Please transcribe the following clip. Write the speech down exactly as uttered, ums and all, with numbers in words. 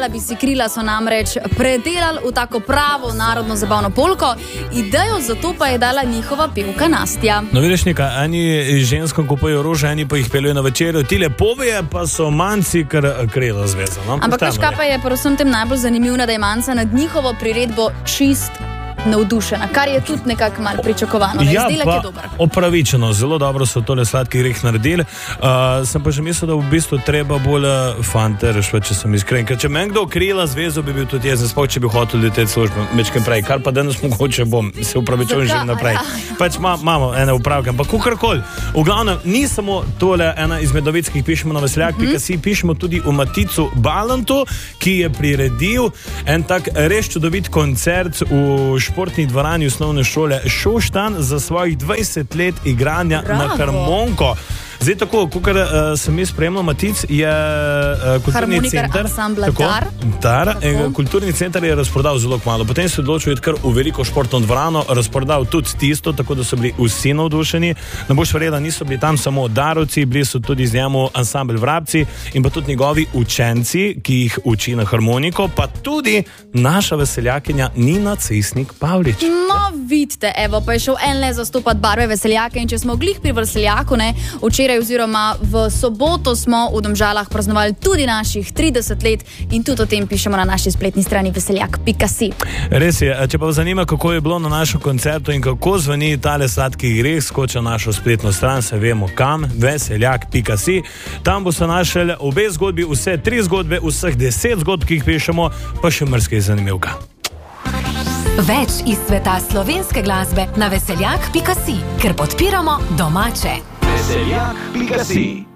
bi si krila so namreč predelali v tako pravo narodno zabavno polko, idejo za to pa je dala njihova pevka Nastja. No vidiš nekaj, eni ženskom kupujejo rože, eni pa jih peljujo na večerjo, tile poveje pa so manjci kar krila zveza. No? Ampak veš, kaj pa je pa vsem tem najbolj zanimivo, da je manjca nad njihovo priredbo čist navdušena, kar je tudi nekako malo pričakovano. Ja, izdelek pa je dober. Opravičeno, zelo dobro so tole sladki greh naredili. Uh, sem pa že mislil, da v bistvu treba bolj fante rešiti, če sem iskren. Ker če meni kdo krila zvezo, bi bil tudi jaz, sploh če bi hotel leteti službo mečkem prej, kar pa danes mogoče bom, se upravičujem že naprej. Pač imamo ma, ene upravke, ampak kakorkoli. V glavnem, ni samo tole ena izmed novic, ki jih pišemo na veseljak pika si, mm-hmm. pišemo tudi v Maticu Balantu, ki je priredil en tak res čudovit koncert v športni dvorani osnovne šole Šoštan za svojih dvajset let igranja Bravo. Na harmoniko. Zdaj tako, kakor uh, sem jaz spremljal Matic, je uh, kulturni center tako, Dar, dar tako. Kulturni center je razprodal zelo malo. Potem se je odločil iti kar v veliko športno dvorano, razprodal tudi tisto, tako da so bili vsi navdušeni. Ne boš verjela, niso bili tam samo darovci, bili so tudi z njemu ansambel Vrabci in pa tudi njegovi učenci, ki jih uči na harmoniko, pa tudi naša veseljakinja Nina Cesnik Pavlič. No, vidite, evo, pa je šel en le zastopati barve veseljake in če smo glih pri veseljaku, ne, včeraj oziroma v soboto smo v Domžalah praznovali tudi naših trideset let in tudi o tem pišemo na naši spletni strani veseljak pika si. Res je, če pa vas zanima, kako je bilo na našem koncertu in kako zveni tale sladki greh, skoči na našo spletno stran, se vemo kam, veseljak pika si. Tam bo se našel obe zgodbi, vse tri zgodbe, vseh deset zgodb, ki jih pišemo, pa še mrskej zanimivka. Več iz sveta slovenske glasbe na veseljak pika si, ker podpiramo domače. veseljak pika si